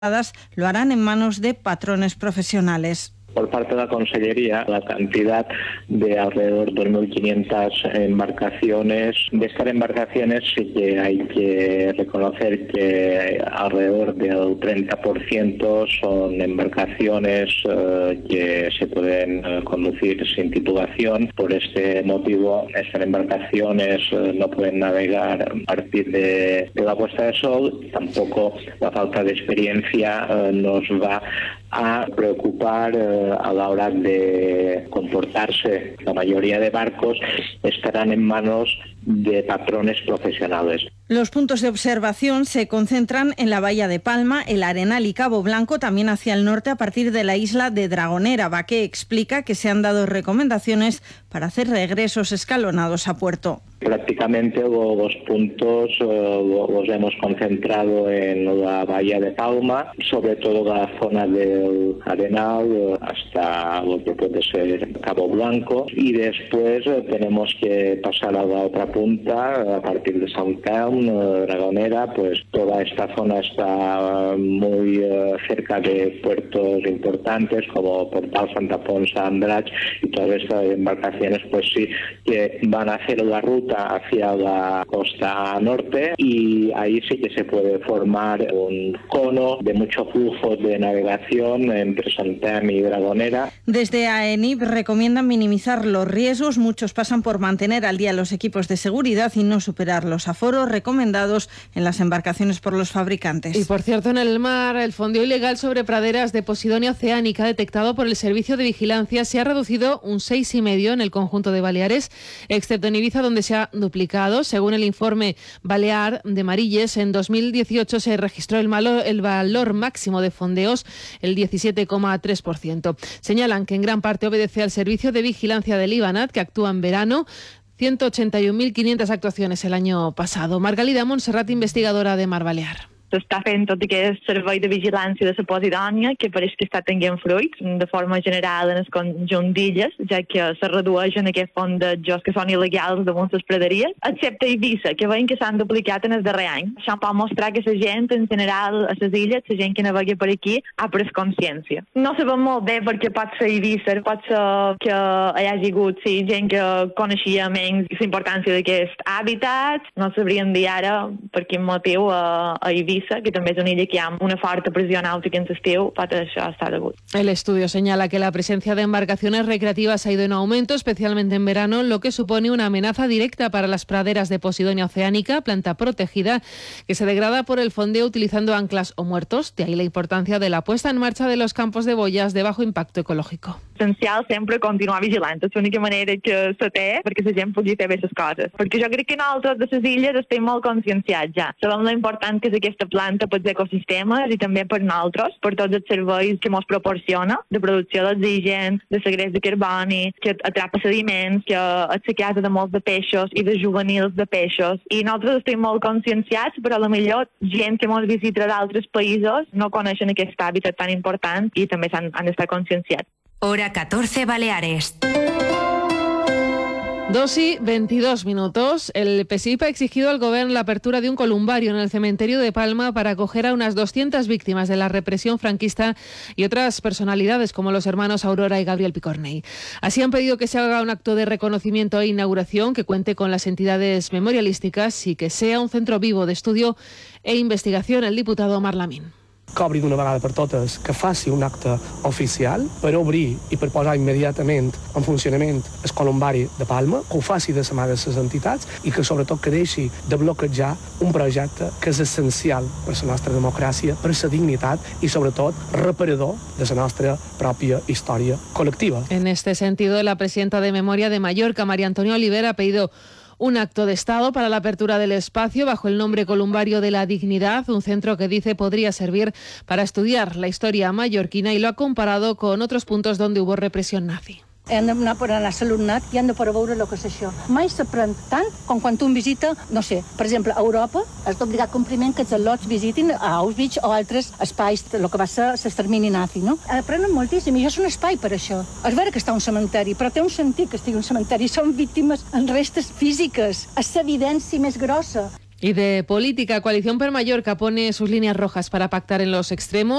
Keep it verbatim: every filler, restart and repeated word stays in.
lo harán en manos de patrones profesionales. Por parte de la Consellería, la cantidad de alrededor de dos mil quinientas embarcaciones. De estas embarcaciones sí que hay que reconocer que alrededor del treinta por ciento son embarcaciones eh, que se pueden eh, conducir sin titulación. Por este motivo, estas embarcaciones eh, no pueden navegar a partir de, de la puesta de sol. Tampoco la falta de experiencia eh, nos va a preocupar eh, a la hora de comportarse. La mayoría de barcos estarán en manos de patrones profesionales. Los puntos de observación se concentran en la bahía de Palma, el Arenal y Cabo Blanco, también hacia el norte a partir de la isla de Dragonera. Baqué explica que se han dado recomendaciones para hacer regresos escalonados a puerto. Prácticamente los puntos eh, los hemos concentrado en la bahía de Palma, sobre todo la zona del Arenal hasta lo que puede ser Cabo Blanco, y después eh, tenemos que pasar a la otra punta a partir de Sant Telm, eh, Dragonera. Pues toda esta zona está muy eh, cerca de puertos importantes como Portal, Santa Ponsa, Andratx, y todas estas embarcaciones pues sí que van a hacer la ruta hacia la costa norte, y ahí sí que se puede formar un cono de mucho flujo de navegación entre Sant Telm y Dragonera. Desde AENIP recomiendan minimizar los riesgos. Muchos pasan por mantener al día los equipos de seguridad y no superar los aforos recomendados en las embarcaciones por los fabricantes. Y por cierto, en el mar, el fondeo ilegal sobre praderas de Posidonia oceánica detectado por el Servicio de Vigilancia se ha reducido un seis coma cinco en el conjunto de Baleares, excepto en Ibiza, donde se ha duplicado. Según el informe Balear de Marilles, en dos mil dieciocho se registró el, malo, el valor máximo de fondeos, el diecisiete coma tres por ciento. Señalan que en gran parte obedece al Servicio de Vigilancia del IBANAT, que actúa en verano. ciento ochenta y una mil quinientas actuaciones el año pasado. Margalida Montserrat, investigadora de Mar Balear. S'està fent tot aquest servei de vigilància de la Posidònia, que pareix que està tenint fruits de forma general en el conjunt d'illes, ja que se redueixen aquests fondejos que són il·legals damunt les praderies, excepte Eivissa, que veiem que s'han duplicat en el darrer any. Això pot mostrar que la gent, en general, a les illes, la gent que navega per aquí, ha pres consciència. No sabem molt bé perquè pot ser Eivissa, pot ser que hi hagi hagut sí, gent que coneixia menys la importància d'aquest hàbitat. No sabríem dir ara per quin motiu a, a Eivissa, que también es una isla que hay una fuerte presión náutica en estiu, para això està degut. El estudio señala que la presencia de embarcaciones recreativas ha ido en aumento, especialmente en verano, lo que supone una amenaza directa para las praderas de Posidonia oceánica, planta protegida, que se degrada por el fondeo utilizando anclas o muertos. De ahí la importancia de la puesta en marcha de los campos de boyas de bajo impacto ecológico. Essencial sempre continuar vigilant, és l'única manera que se té perquè la gent pugui fer bé les coses. Perquè jo crec que nosaltres de les illes estem molt conscienciats ja. Sabem lo important que és aquesta planta pels ecosistemes i també per nosaltres, per tots els serveis que ens proporciona, de producció d'oxigen, de segrest de carboni, que atrapa sediments, que és la casa de molts de peixos i de juvenils de peixos. I nosaltres estem molt conscienciats, però a la millor gent que ens visita d'altres països no coneixen aquest hàbitat tan important i també han, han d'estar conscienciats. Hora catorce Baleares. Dos y veintidós minutos. El P S I P ha exigido al Gobierno la apertura de un columbario en el cementerio de Palma para acoger a unas doscientas víctimas de la represión franquista y otras personalidades como los hermanos Aurora y Gabriel Picornell. Así han pedido que se haga un acto de reconocimiento e inauguración que cuente con las entidades memorialísticas y que sea un centro vivo de estudio e investigación. El diputado Omar Lamín. Que obri d'una vegada per totes, que faci un acte oficial per obrir i per posar immediatament en funcionament el columbari de Palma, que ho faci de la mà de les entitats i que sobretot que deixi de bloquejar un projecte que és essencial per la nostra democràcia, per la dignitat i sobretot reparador de la nostra pròpia història col·lectiva. En este sentido, la presidenta de Memoria de Mallorca, María Antonia Olivera, ha pedido un acto de Estado para la apertura del espacio bajo el nombre Columbario de la Dignidad, un centro que dice podría servir para estudiar la historia mallorquina y lo ha comparado con otros puntos donde hubo represión nazi. Hem d'anar per anar a l'alumnat i hem de poder veure el que és això. Mai s'aprèn tant com quan un visita, no sé, per exemple, a Europa, és d'obligat compliment que els al·lots visitin a Auschwitz o altres espais, el que va ser l'extermini nazi, no? Aprenen moltíssim i jo és un espai per això. És vera que està un cementeri, però té un sentit que estigui un cementeri. Són víctimes en restes físiques. És l'evidència més grossa. Y de política, Coalición per Mallorca pone sus líneas rojas para pactar en los extremos.